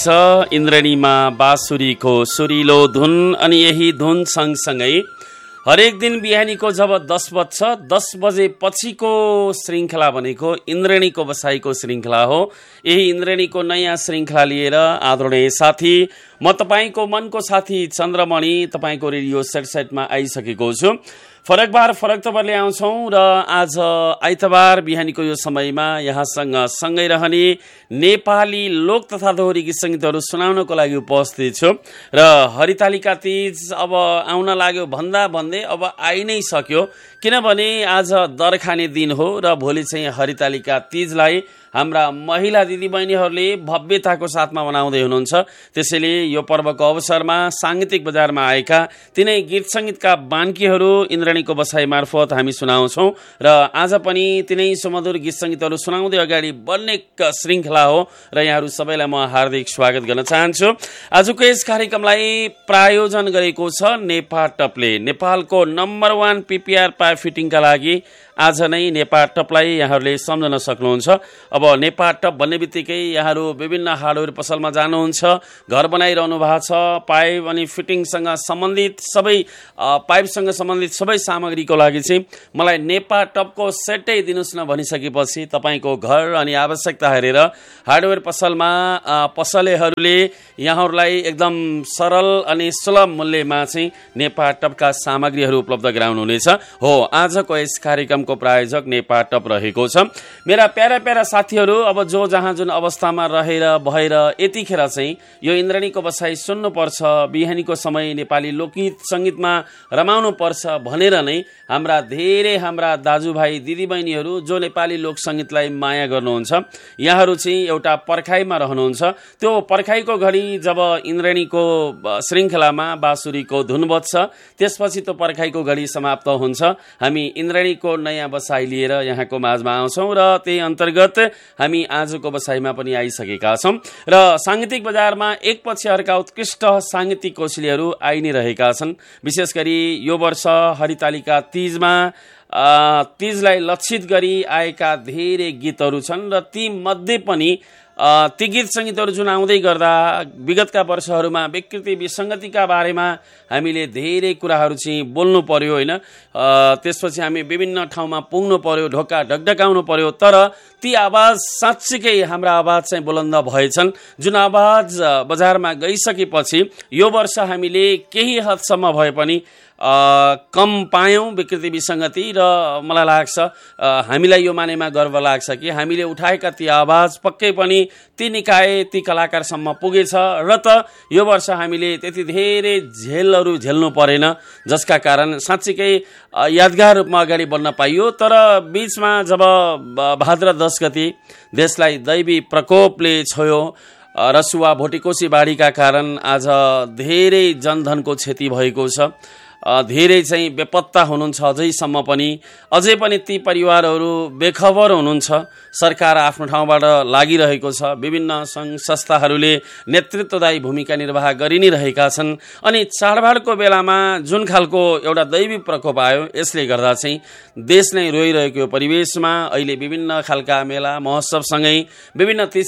इन्द्रणीमा बाँसुरीको सुरिलो धुन अनि यही धुन सँगसँगै हरेक दिन बिहानीको जब 10 बज्छ 10 बजे पछिको श्रृङ्खला भनेको इन्द्रणीको बसाइको श्रृङ्खला हो। यही इन्द्रणीको नयाँ श्रृङ्खला लिएर आदरणीय साथी म तपाईको मनको साथी चन्द्रमणि तपाईको रेडियो सेटसेटमा आइसकेको छु। फरक तवरले आउँछौं र आज आइतबार बिहानीको यो समयमा यहाँसँग सँगै रहने नेपाली लोक तथा दोहोरी गीत संगीतहरू सुनाउनको लागि उपस्थित छु र हरितालिका तीज अब आउन लाग्यो भन्दा भन्दै अब आइ नै सक्यो, किनभने आज दरखाने दिन हो र भोलि चाहिँ हरितालिका तीजलाई हाम्रा महिला दिदीबहिनीहरूले भव्यताको साथमा मनाउँदै हुनुहुन्छ। त्यसैले यो पर्वको अवसरमा सांगीतिक बजारमा आएका तिनै गीत संगीतका बान्कीहरू इन्द्रणीको बसाइ मार्फत हामी सुनाउँछौं र आज पनि तिनै सुमधुर गीत संगीतहरू सुनाउँदै अगाडि बढ्ने श्रृङ्खला हो र यहाँहरू सबैलाई म हार्दिक स्वागत गर्न चाहन्छु। आजको यस कार्यक्रमलाई प्रायोजन गरेको छ नेपाटपले। नेपालको नम्बर 1 पीपीआर पाइप फिटिङका लागि आज नै नेपाटपलाई यहाँहरूले सम्झन सक्नुहुन्छ। अब नेपाटप भन्ने बित्तिकै यहाँहरू विभिन्न हार्डवेयर पसलमा जानुहुन्छ, घर बनाइरहनु भएको छ, पाइप अनि फिटिङसँग सम्बन्धित सबै पाइपसँग सम्बन्धित सबै सामग्रीको लागि चाहिँ मलाई नेपाटपको सेटै दिनुस् न भनिसकेपछि तपाईको घर अनि आवश्यकता हेरेर हार्डवेयर पसलमा पसलेहरूले यहाँहरूलाई एकदम सरल अनि सुलभ मूल्यमा चाहिँ नेपाटपका सामग्रीहरू उपलब्ध गराउनुहुनेछ। हो, आजको यस कार्यक्रमको प्रायोजक नेपाटप रहेको छ। मेरा प्यारा प्यारा साथीहरू, अब जो जहाँ जुन अवस्थामा रहेर भएर यतिखेर चाहिँ यो इन्द्रणीको बसाइ सुन्नुपर्छ, बिहानीको समय नेपाली लोकगीत संगीतमा रमाउनु पर्छ भनेर नै हाम्रा दाजुभाइ दिदीबहिनीहरू जो नेपाली लोक संगीतलाई माया गर्नुहुन्छ, यहाँहरू चाहिँ एउटा पर्खाइमा रहनुहुन्छ। त्यो पर्खाइको घडी जब इन्द्रणीको श्रृङ्खलामा बाँसुरीको धुन बज्छ त्यसपछि त्यो पर्खाइको घडी समाप्त हुन्छ। हामी इन्द्रणीको नयाँ बसाइ लिएर यहाँको माझमा आउँछौं र त्यही अन्तर्गत हामी आजको बसाइमा पनि आइसकेका छौं र सांगीतिक बजारमा एकपछि अर्का उत्कृष्ट सांगीतिक कौशलीहरू आइ नै रहेका छन्। विशेष गरी यो वर्ष हरितालिका तीजलाई लक्षित गरी आएका धेरै गीतहरू छन् र ती मध्ये पनि ती गीत संगीतहरू जुन आउँदै गर्दा विगतका वर्षहरूमा विकृति विसङ्गतिका बारेमा हामीले धेरै कुराहरू चाहिँ बोल्नु पर्यो होइन। त्यसपछि हामी विभिन्न ठाउँमा पुग्नु पर्यो, ढोका ढकढकाउनु पर्यो, तर ती आवाज साँच्चीकै हाम्रा आवाज चाहिँ बुलन्द भएछन्। जुन आवाज बजारमा गइसकेपछि यो वर्ष हामीले केही हदसम्म भए पनि कम पायौं विकृति विसङ्गति र मलाई लाग्छ हामीलाई यो मानेमा गर्व लाग्छ कि हामीले उठाएका ती आवाज पक्कै पनि ती निकाय ती कलाकारसम्म पुगेछ र त यो वर्ष हामीले त्यति धेरै झेलहरू झेल्नु परेन, जसका कारण साँच्चीकै यादगार रूपमा अगाडि बढ्न पाइयो। तर बीचमा जब भाद्र 10 गते देशलाई दैवी प्रकोपले छोयो, रसुवा भोटेकोशी बाढीका कारण आज धेरै जनधनको क्षति भएको छ, धेरै चाहिँ बेपत्ता हुनुहुन्छ अझै पनि ती परिवारहरू बेखबर हुनुहुन्छ। सरकार आफ्नो ठाउँबाट लागिरहेको छ, विभिन्न सङ्घ संस्थाहरूले नेतृत्वदायी भूमिका निर्वाह गरि नै रहेका छन्। अनि चाडबाडको बेलामा जुन खालको एउटा दैवी प्रकोप आयो, यसले गर्दा चाहिँ देश नै रोइरहेको परिवेशमा अहिले विभिन्न खालका मेला महोत्सवसँगै विभिन्न तीज